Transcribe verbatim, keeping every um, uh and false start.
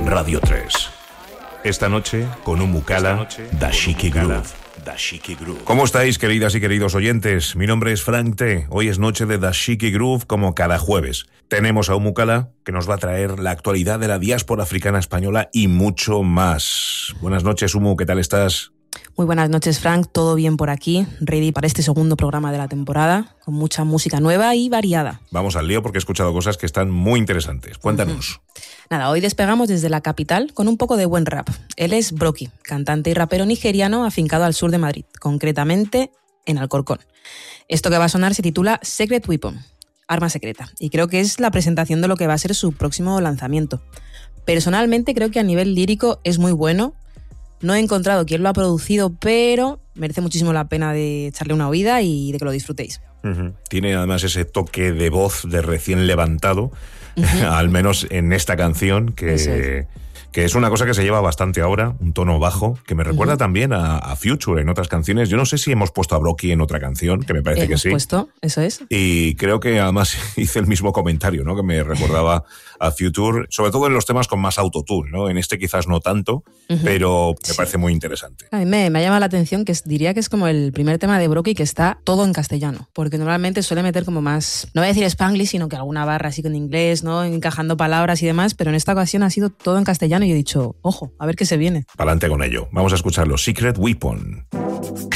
Radio tres. Esta noche, con un Mucala, Dashiki Groove. ¿Cómo estáis, queridas y queridos oyentes? Mi nombre es Frank T. Hoy es noche de Dashiki Groove como cada jueves. Tenemos a un Mucala que nos va a traer la actualidad de la diáspora africana española y mucho más. Buenas noches, Umu, ¿qué tal estás? Muy buenas noches, Frank. Todo bien por aquí, ready para este segundo programa de la temporada, con mucha música nueva y variada. Vamos al lío porque he escuchado cosas que están muy interesantes. Cuéntanos. Uh-huh. Nada, hoy despegamos desde la capital con un poco de buen rap. Él es Broky, cantante y rapero nigeriano afincado al sur de Madrid, concretamente en Alcorcón. Esto que va a sonar se titula Secret Weapon, arma secreta, y creo que es la presentación de lo que va a ser su próximo lanzamiento. Personalmente creo que a nivel lírico es muy bueno. No he encontrado quién lo ha producido, pero merece muchísimo la pena de echarle una oída y de que lo disfrutéis. Uh-huh. Tiene además ese toque de voz de recién levantado, uh-huh. al menos en esta canción, que, es. que es una cosa que se lleva bastante ahora, un tono bajo, que me recuerda uh-huh. también a, a Future en otras canciones. Yo no sé si hemos puesto a Broky en otra canción, que me parece hemos que sí. puesto, eso es. Y creo que además hice el mismo comentario, ¿no? Que me recordaba a Future, sobre todo en los temas con más autotune, ¿no? En este quizás no tanto, uh-huh. pero me sí. parece muy interesante. A mí me, me ha llamado la atención que es, diría que es como el primer tema de Broky que está todo en castellano, porque normalmente suele meter como más, no voy a decir Spanglish, sino que alguna barra así con inglés, ¿no? Encajando palabras y demás, pero en esta ocasión ha sido todo en castellano y he dicho, ojo, a ver qué se viene. Pa'lante con ello. Vamos a escucharlo. Secret Weapon.